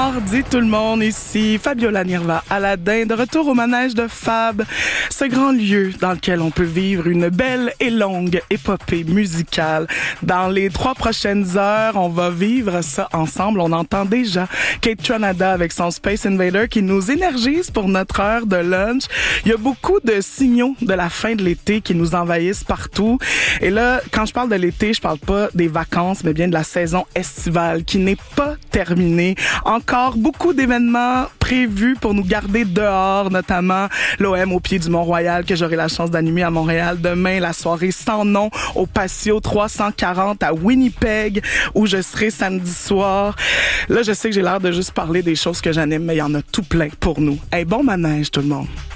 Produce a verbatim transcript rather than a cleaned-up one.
mardi tout le monde, ici Fabiola Nirva Aladin, de retour au manège de Fab, ce grand lieu dans lequel on peut vivre une belle et longue épopée musicale. Dans les trois prochaines heures, on va vivre ça ensemble. On entend déjà Kate Ranada avec son Space Invader qui nous énergise pour notre heure de lunch. Il y a beaucoup de signaux de la fin de l'été qui nous envahissent partout. Et là, quand je parle de l'été, je parle pas des vacances, mais bien de la saison estivale qui n'est pas terminée. Encore beaucoup d'événements prévus pour nous garder dehors, notamment l'O M au pied du Mont-Royal que j'aurai la chance d'animer à Montréal demain, la soirée sans nom au Patio trois cent quarante à Winnipeg où je serai samedi soir. Là, je sais que j'ai l'air de juste parler des choses que j'anime, mais il y en a tout plein pour nous. Hey, bon manège tout le monde.